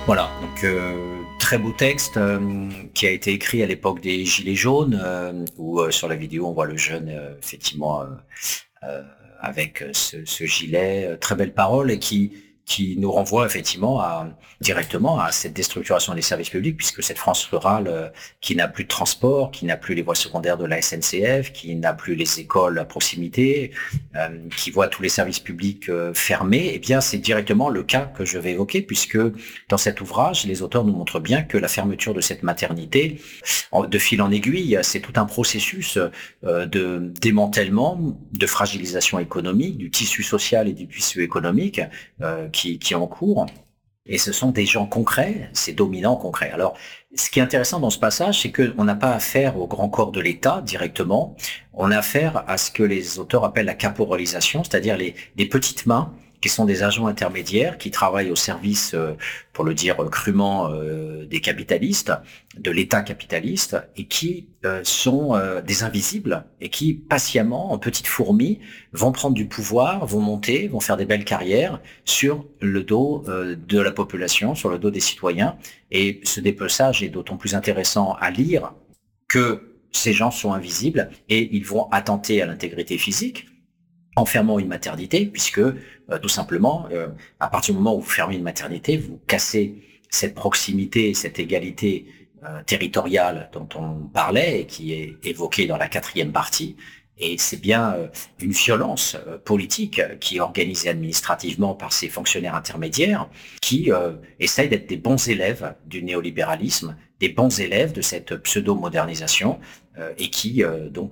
Voilà, donc très beau texte qui a été écrit à l'époque des Gilets jaunes, où sur la vidéo on voit le jeune effectivement euh, avec ce gilet, très belle parole et qui nous renvoie effectivement directement à cette déstructuration des services publics, puisque cette France rurale qui n'a plus de transport, qui n'a plus les voies secondaires de la SNCF, qui n'a plus les écoles à proximité, qui voit tous les services publics fermés, eh bien c'est directement le cas que je vais évoquer, puisque dans cet ouvrage, les auteurs nous montrent bien que la fermeture de cette maternité, de fil en aiguille, c'est tout un processus de démantèlement, de fragilisation économique, du tissu social et du tissu économique qui est en cours. Et ce sont des gens concrets, ces dominants concrets. Alors, ce qui est intéressant dans ce passage, c'est qu'on n'a pas affaire au grand corps de l'État directement, on a affaire à ce que les auteurs appellent la caporalisation, c'est-à-dire les petites mains qui sont des agents intermédiaires qui travaillent au service, pour le dire crûment, des capitalistes, de l'État capitaliste, et qui sont des invisibles et qui, patiemment, en petites fourmis, vont prendre du pouvoir, vont monter, vont faire des belles carrières sur le dos de la population, sur le dos des citoyens. Et ce dépeçage est d'autant plus intéressant à lire que ces gens sont invisibles et ils vont attenter à l'intégrité physique en fermant une maternité, puisque tout simplement, à partir du moment où vous fermez une maternité, vous cassez cette proximité, cette égalité territoriale dont on parlait et qui est évoquée dans la 4e partie. Et c'est bien une violence politique qui est organisée administrativement par ces fonctionnaires intermédiaires qui essayent d'être des bons élèves du néolibéralisme, des bons élèves de cette pseudo-modernisation et qui donc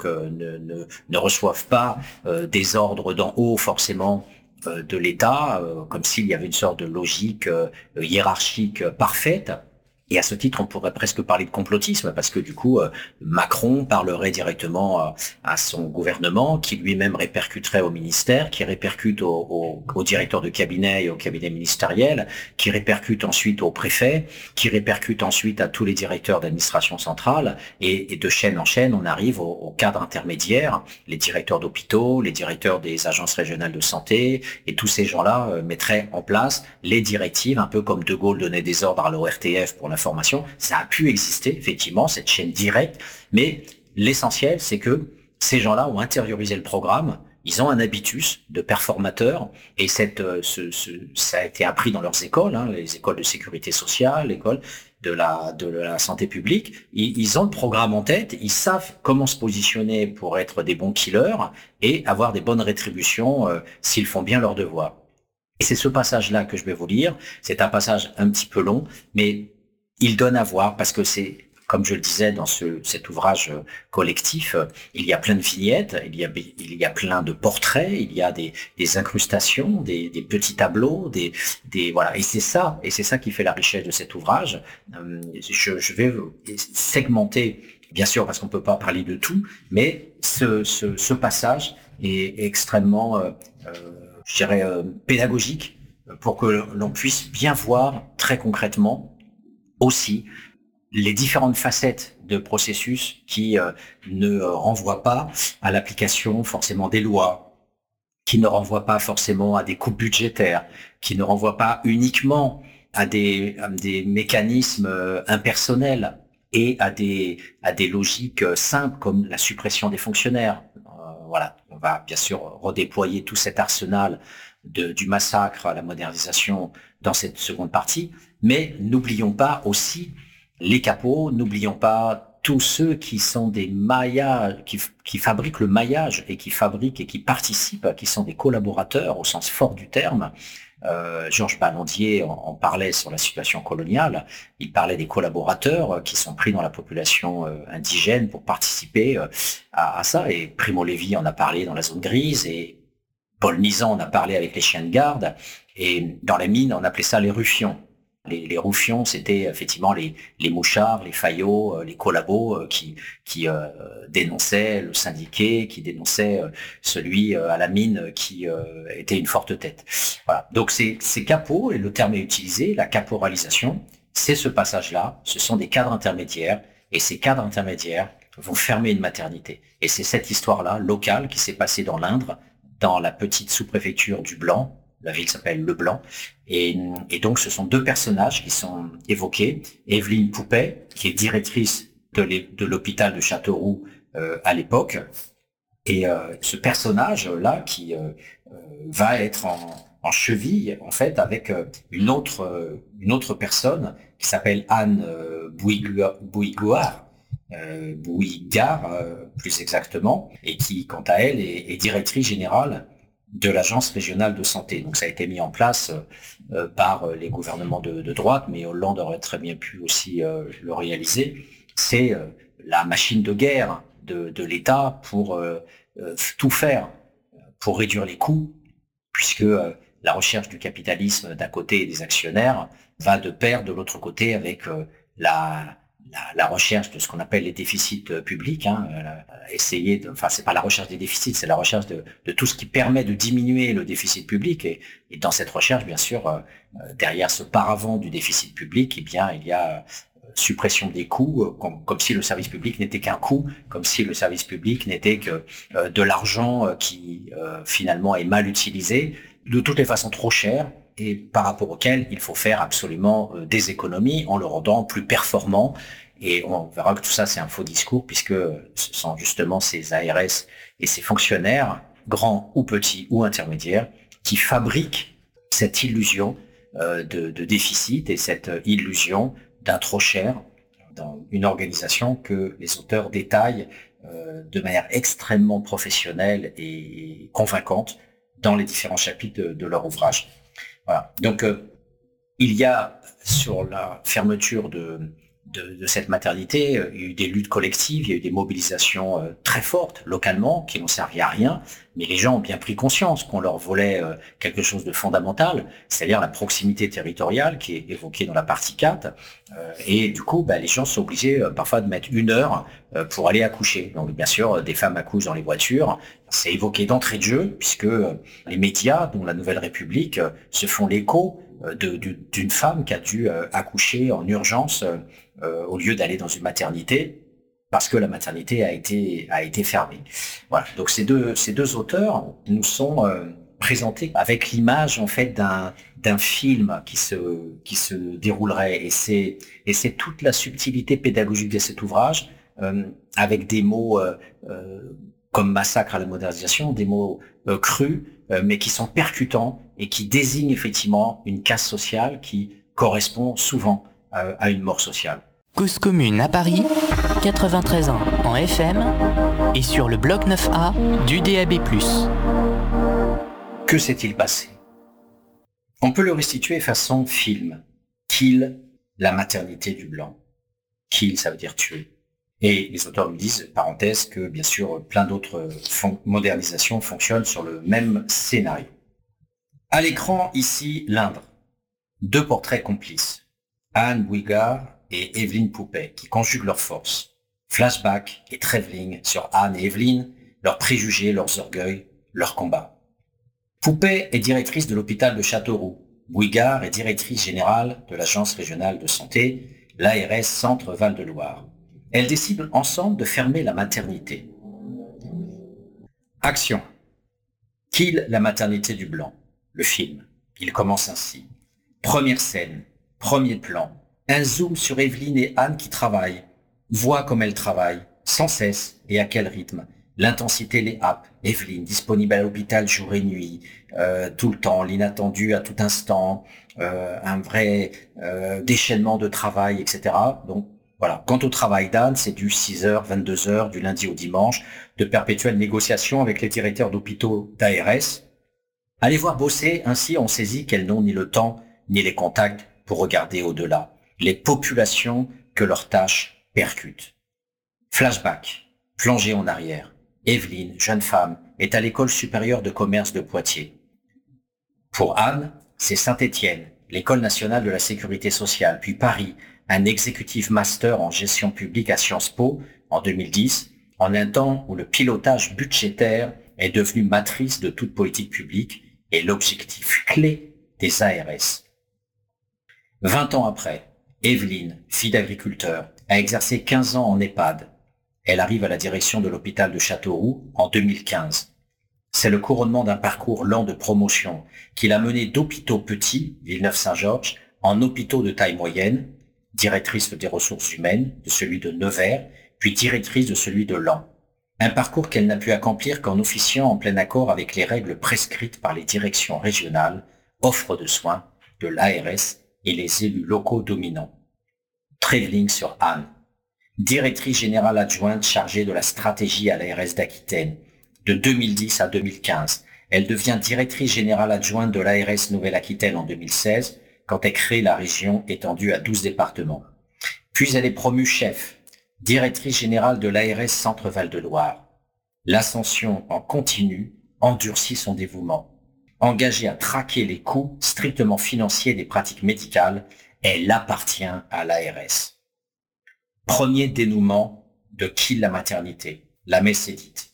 ne reçoivent pas des ordres d'en haut forcément de l'État, comme s'il y avait une sorte de logique hiérarchique parfaite. Et à ce titre, on pourrait presque parler de complotisme, parce que du coup, Macron parlerait directement à son gouvernement, qui lui-même répercuterait au ministère, qui répercute au directeur de cabinet et au cabinet ministériel, qui répercute ensuite au préfet, qui répercute ensuite à tous les directeurs d'administration centrale, et de chaîne en chaîne, on arrive au cadre intermédiaire, les directeurs d'hôpitaux, les directeurs des agences régionales de santé, et tous ces gens-là mettraient en place les directives, un peu comme De Gaulle donnait des ordres à l'ORTF pour l'information. Ça a pu exister, effectivement, cette chaîne directe, mais l'essentiel, c'est que ces gens-là ont intériorisé le programme, ils ont un habitus de performateurs, et ça a été appris dans leurs écoles, les écoles de sécurité sociale, l'école de la santé publique. Ils ont le programme en tête, ils savent comment se positionner pour être des bons killers et avoir des bonnes rétributions s'ils font bien leur devoir. Et c'est ce passage-là que je vais vous lire. C'est un passage un petit peu long, mais il donne à voir parce que c'est, comme je le disais dans cet ouvrage collectif, il y a plein de vignettes, il y a plein de portraits, il y a des incrustations, des petits tableaux, voilà. Et c'est ça qui fait la richesse de cet ouvrage. Je vais segmenter, bien sûr, parce qu'on peut pas parler de tout, mais ce passage est extrêmement, je dirais, pédagogique pour que l'on puisse bien voir très concrètement aussi les différentes facettes de processus qui ne renvoient pas à l'application forcément des lois, qui ne renvoient pas forcément à des coupes budgétaires, qui ne renvoient pas uniquement à des mécanismes impersonnels et à des logiques simples comme la suppression des fonctionnaires. Voilà, on va bien sûr redéployer tout cet arsenal du massacre à la modernisation dans cette seconde partie, mais n'oublions pas aussi les capots, n'oublions pas tous ceux qui sont des maillages, qui fabriquent le maillage et qui fabriquent et qui participent, qui sont des collaborateurs au sens fort du terme. Georges Ballandier en parlait sur la situation coloniale. Il parlait des collaborateurs qui sont pris dans la population indigène pour participer à ça. Et Primo Levi en a parlé dans La Zone Grise et Paul Nizan en a parlé avec les chiens de garde. Et dans la mine, on appelait ça les ruffions. Les ruffions, c'était effectivement les mouchards, les faillots, les collabos qui dénonçaient le syndiqué, qui dénonçaient celui à la mine qui était une forte tête. Voilà. Donc ces capots, et le terme est utilisé, la caporalisation, c'est ce passage-là, ce sont des cadres intermédiaires, et ces cadres intermédiaires vont fermer une maternité. Et c'est cette histoire-là, locale, qui s'est passée dans l'Indre, dans la petite sous-préfecture du Blanc, La ville s'appelle Leblanc. Et donc, ce sont deux personnages qui sont évoqués. Evelyne Poupet, qui est directrice de l'hôpital de Châteauroux à l'époque. Et ce personnage-là qui va être en cheville, en fait, avec une autre personne qui s'appelle Anne Bouigard, plus exactement, et qui, quant à elle, est directrice générale de l'Agence régionale de santé. Donc ça a été mis en place par les gouvernements de droite, mais Hollande aurait très bien pu aussi le réaliser. C'est la machine de guerre de l'État pour tout faire pour réduire les coûts, puisque la recherche du capitalisme d'un côté et des actionnaires va de pair de l'autre côté avec la recherche de ce qu'on appelle les déficits publics. C'est pas la recherche des déficits, c'est la recherche de tout ce qui permet de diminuer le déficit public. Et dans cette recherche, bien sûr, derrière ce paravent du déficit public, eh bien, il y a suppression des coûts, comme si le service public n'était qu'un coût, comme si le service public n'était que de l'argent qui finalement est mal utilisé, de toutes les façons trop cher, et par rapport auquel il faut faire absolument des économies en le rendant plus performant. Et on verra que tout ça, c'est un faux discours, puisque ce sont justement ces ARS et ces fonctionnaires, grands ou petits ou intermédiaires, qui fabriquent cette illusion de déficit et cette illusion d'un trop cher dans une organisation que les auteurs détaillent de manière extrêmement professionnelle et convaincante dans les différents chapitres de leur ouvrage. Voilà. Donc, il y a sur la fermeture de cette maternité, il y a eu des luttes collectives, il y a eu des mobilisations très fortes localement qui n'ont servi à rien, mais les gens ont bien pris conscience qu'on leur volait quelque chose de fondamental, c'est-à-dire la proximité territoriale qui est évoquée dans la partie 4, et du coup, les gens sont obligés parfois de mettre 1 heure pour aller accoucher. Donc bien sûr, des femmes accouchent dans les voitures, c'est évoqué d'entrée de jeu, puisque les médias, dont la Nouvelle République, se font l'écho d'une femme qui a dû accoucher en urgence au lieu d'aller dans une maternité parce que la maternité a été fermée. Voilà. Donc ces deux auteurs nous sont présentés avec l'image en fait d'un film qui se déroulerait, et c'est toute la subtilité pédagogique de cet ouvrage avec des mots comme massacre à la modernisation, des mots crus mais qui sont percutants et qui désignent effectivement une casse sociale qui correspond souvent à une mort sociale. Cause commune à Paris, 93 ans en FM et sur le bloc 9A du DAB+. Que s'est-il passé ? On peut le restituer façon film. Kill, la maternité du blanc. Kill, ça veut dire tuer. Et les auteurs me disent, parenthèse, que bien sûr, plein d'autres modernisations fonctionnent sur le même scénario. À l'écran, ici, l'Indre. 2 portraits complices. Anne Bouigard et Evelyne Poupet, qui conjuguent leurs forces. Flashback et travelling sur Anne et Evelyne, leurs préjugés, leurs orgueils, leurs combats. Poupet est directrice de l'hôpital de Châteauroux. Bouigard est directrice générale de l'Agence régionale de santé, l'ARS Centre Val-de-Loire. Elles décident ensemble de fermer la maternité. Action. Kill, la maternité du blanc. Le film. Il commence ainsi. Première scène. Premier plan. Un zoom sur Evelyne et Anne qui travaillent. Voit comme elles travaillent, sans cesse et à quel rythme. L'intensité les happe. Evelyne, disponible à l'hôpital jour et nuit, tout le temps, l'inattendu à tout instant, un vrai déchaînement de travail, etc. Donc, voilà. Quant au travail d'Anne, c'est du 6h, 22h, du lundi au dimanche, de perpétuelles négociations avec les directeurs d'hôpitaux d'ARS. Allez voir bosser, ainsi on saisit qu'elles n'ont ni le temps, ni les contacts pour regarder au-delà. Les populations que leurs tâches percutent. Flashback, plongée en arrière. Evelyne, jeune femme, est à l'école supérieure de commerce de Poitiers. Pour Anne, c'est Saint-Étienne, l'école nationale de la sécurité sociale, puis Paris, un executive master en gestion publique à Sciences Po en 2010, en un temps où le pilotage budgétaire est devenu matrice de toute politique publique et l'objectif clé des ARS. 20 ans après, Evelyne, fille d'agriculteur, a exercé 15 ans en EHPAD. Elle arrive à la direction de l'hôpital de Châteauroux en 2015. C'est le couronnement d'un parcours lent de promotion qui l'a mené d'hôpitaux petits, Villeneuve-Saint-Georges, en hôpitaux de taille moyenne, directrice des ressources humaines de celui de Nevers, puis directrice de celui de Laon. Un parcours qu'elle n'a pu accomplir qu'en officiant en plein accord avec les règles prescrites par les directions régionales, offres de soins, de l'ARS et les élus locaux dominants. Tréveling-sur-Anne, directrice générale adjointe chargée de la stratégie à l'ARS d'Aquitaine. De 2010 à 2015, elle devient directrice générale adjointe de l'ARS Nouvelle-Aquitaine en 2016, quand elle crée la région étendue à 12 départements. Puis elle est promue chef, directrice générale de l'ARS Centre-Val de Loire. L'ascension en continu endurcit son dévouement. Engagée à traquer les coûts strictement financiers des pratiques médicales, elle appartient à l'ARS. Premier dénouement de Kill la maternité. La messe est dite.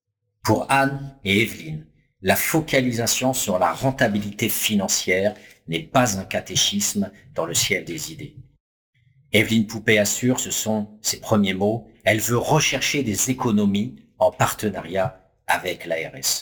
Pour Anne et Evelyne, la focalisation sur la rentabilité financière n'est pas un catéchisme dans le ciel des idées. Evelyne Poupet assure, ce sont ses premiers mots, elle veut rechercher des économies en partenariat avec l'ARS.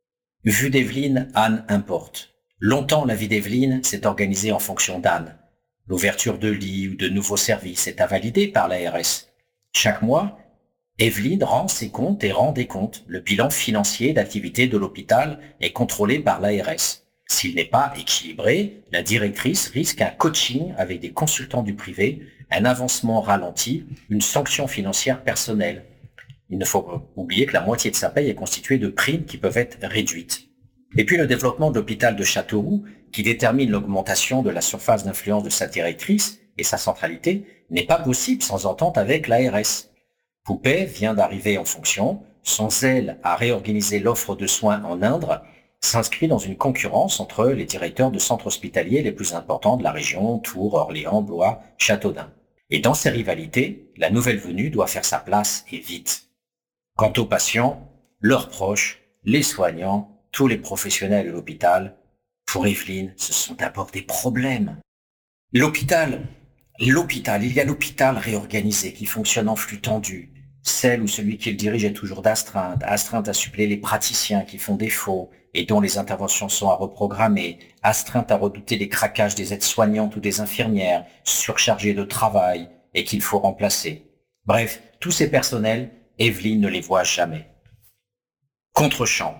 Vue d'Evelyne, Anne importe. Longtemps, la vie d'Evelyne s'est organisée en fonction d'Anne. L'ouverture de lits ou de nouveaux services est à valider par l'ARS. Chaque mois, Evelyne rend ses comptes et rend des comptes. Le bilan financier d'activité de l'hôpital est contrôlé par l'ARS. S'il n'est pas équilibré, la directrice risque un coaching avec des consultants du privé, un avancement ralenti, une sanction financière personnelle. Il ne faut pas oublier que la moitié de sa paye est constituée de primes qui peuvent être réduites. Et puis le développement de l'hôpital de Châteauroux, qui détermine l'augmentation de la surface d'influence de sa directrice et sa centralité, n'est pas possible sans entente avec l'ARS. Poupet vient d'arriver en fonction, son zèle à réorganiser l'offre de soins en Indre s'inscrit dans une concurrence entre les directeurs de centres hospitaliers les plus importants de la région, Tours, Orléans, Blois, Châteaudun. Et dans ces rivalités, la nouvelle venue doit faire sa place et vite. Quant aux patients, leurs proches, les soignants, tous les professionnels de l'hôpital, pour Evelyne, ce sont d'abord des problèmes. L'hôpital, il y a l'hôpital réorganisé qui fonctionne en flux tendu. Celle ou celui qui le dirige est toujours astreinte à suppléer les praticiens qui font défaut et dont les interventions sont à reprogrammer, astreinte à redouter les craquages des aides-soignantes ou des infirmières, surchargées de travail et qu'il faut remplacer. Bref, tous ces personnels, Evelyne ne les voit jamais. Contre-champ.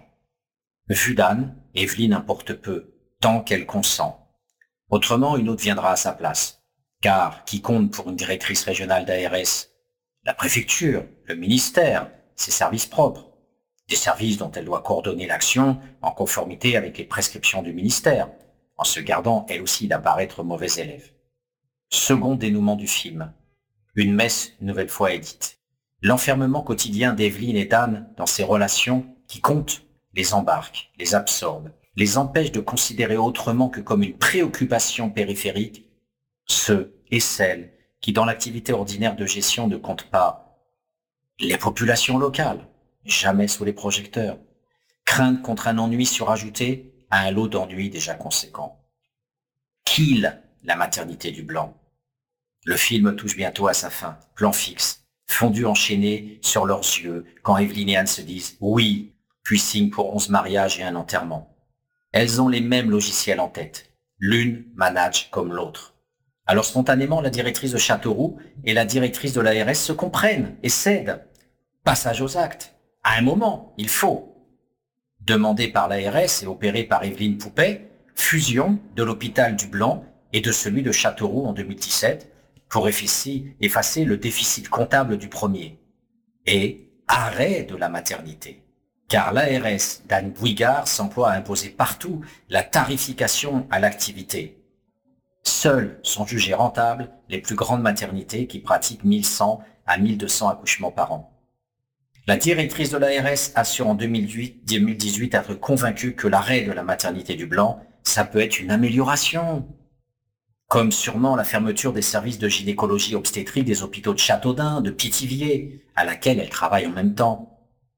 Vue d'Anne, Evelyne importe peu, tant qu'elle consent. Autrement, une autre viendra à sa place. Car qui compte pour une directrice régionale d'ARS? La préfecture, le ministère, ses services propres. Des services dont elle doit coordonner l'action en conformité avec les prescriptions du ministère, en se gardant elle aussi d'apparaître mauvais élève. Second dénouement du film. Une messe, une nouvelle fois, est dite. L'enfermement quotidien d'Evelyne et d'Anne dans ces relations qui comptent les embarque, les absorbe, les empêche de considérer autrement que comme une préoccupation périphérique ceux et celles qui, dans l'activité ordinaire de gestion, ne comptent pas. Les populations locales, jamais sous les projecteurs. Crainte contre un ennui surajouté à un lot d'ennuis déjà conséquent. Kill la maternité du blanc. Le film touche bientôt à sa fin. Plan fixe, fondu enchaîné sur leurs yeux quand Evelyne et Anne se disent « oui », puis signent pour 11 mariages et un enterrement. Elles ont les mêmes logiciels en tête. L'une manage comme l'autre. Alors spontanément, la directrice de Châteauroux et la directrice de l'ARS se comprennent et cèdent. Passage aux actes. À un moment, il faut. Demandé par l'ARS et opéré par Evelyne Poupet, fusion de l'hôpital du Blanc et de celui de Châteauroux en 2017 pour effacer le déficit comptable du premier. Et arrêt de la maternité. Car l'ARS d'Anne Bouigard s'emploie à imposer partout la tarification à l'activité. Seules sont jugées rentables les plus grandes maternités qui pratiquent 1100 à 1200 accouchements par an. La directrice de l'ARS assure en 2018 être convaincue que l'arrêt de la maternité du Blanc, ça peut être une amélioration. Comme sûrement la fermeture des services de gynécologie obstétrique des hôpitaux de Châteaudun, de Pithiviers, à laquelle elle travaille en même temps.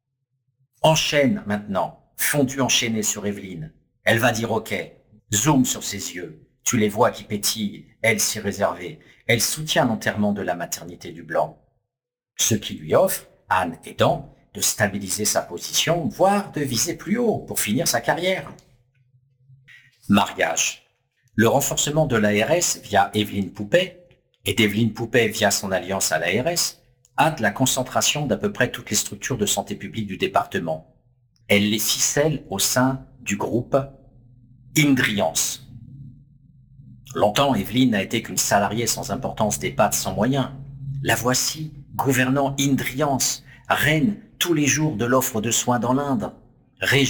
Enchaîne maintenant, fondu enchaîné sur Evelyne. Elle va dire ok, zoom sur ses yeux. Tu les vois qui pétillent, elle si réservée. Elle soutient l'enterrement de la maternité du Blanc. Ce qui lui offre, Anne aidant, de stabiliser sa position, voire de viser plus haut pour finir sa carrière. Mariage. Le renforcement de l'ARS via Evelyne Poupet et d'Evelyne Poupet via son alliance à l'ARS hâte la concentration d'à peu près toutes les structures de santé publique du département. Elle les ficelle au sein du groupe Indriance. Longtemps, Evelyne n'a été qu'une salariée sans importance d'EHPAD sans moyens. La voici, gouvernant Indriance, reine tous les jours de l'offre de soins dans l'Inde,